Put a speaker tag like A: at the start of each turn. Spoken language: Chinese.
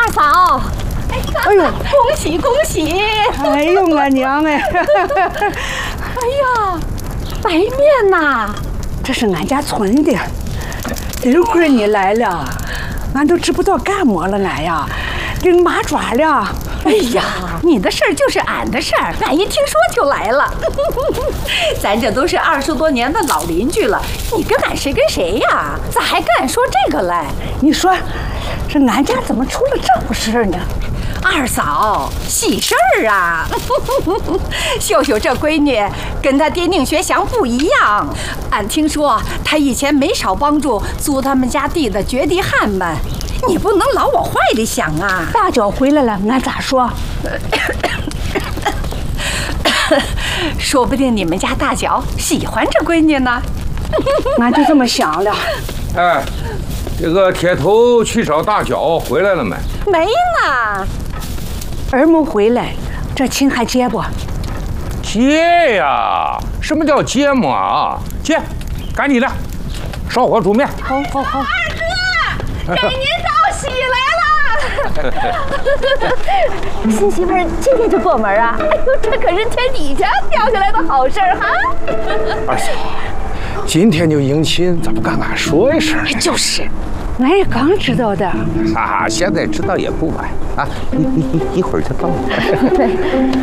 A: 二嫂，
B: 哎呦，
A: 恭喜恭喜！
B: 哎呦，俺娘哎！
A: 哎呀，白面呐！
B: 这是俺家存的，这会儿你来了，俺都知不道干么了，俺呀，领麻爪了。
A: 哎呀，你的事儿就是俺的事儿，俺一听说就来了。咱这都是20多年的老邻居了，你跟俺谁跟谁呀？咋还跟俺说这个来？
B: 你说，这俺家怎么出了这么事儿呢？
A: 二嫂，喜事儿啊！秀秀这闺女跟她爹宁学祥不一样，俺听说她以前没少帮助租他们家地的绝地汉们，你不能老往坏里想啊！
B: 大脚回来了，俺咋说？
A: 说不定你们家大脚喜欢这闺女呢。
B: 俺就这么想了。
C: 哎，这个铁头去找大脚回来了没？
A: 没呢。
B: 儿没回来，这亲还接不？
C: 接呀！什么叫接么啊？接，赶紧的，烧火煮面。
B: 好。
A: 二哥，给您道喜来了。新媳妇今天就过门啊？哎呦，这可是天底下掉下来的好事儿哈！
D: 二嫂，今天就迎亲，咋不跟俺说一声呢？
A: 就是，
B: 俺也刚知道的。
C: 哈哈，现在知道也不晚啊！你一会儿就到了。